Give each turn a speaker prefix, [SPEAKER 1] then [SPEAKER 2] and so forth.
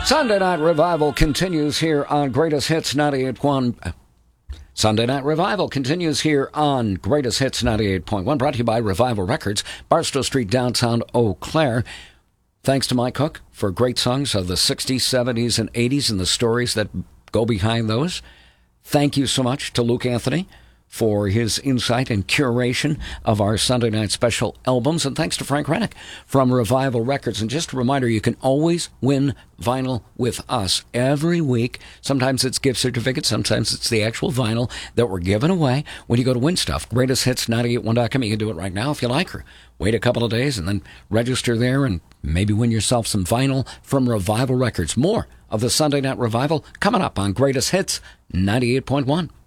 [SPEAKER 1] Sunday Night Revival continues here on Greatest Hits 98.1. Sunday Night Revival continues here on Greatest Hits 98.1, brought to you by Revival Records, Barstow Street, downtown Eau Claire. Thanks to Mike Cook for great songs of the 60s, 70s, and 80s and the stories that go behind those. Thank you so much to Luke Anthony for his insight and curation of our Sunday Night Special albums. And thanks to Frank Rennick from Revival Records. And just a reminder, you can always win vinyl with us every week. Sometimes it's gift certificates. Sometimes it's the actual vinyl that we're giving away when you go to Win Stuff. GreatestHits981.com. You can do it right now if you like, or wait a couple of days and then register there and maybe win yourself some vinyl from Revival Records. More of the Sunday Night Revival coming up on Greatest Hits 98.1.